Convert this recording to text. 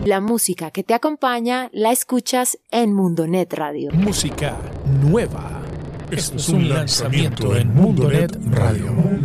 La música que te acompaña la escuchas en Mundonet Radio. Música nueva. Esto es un lanzamiento en Mundonet Radio.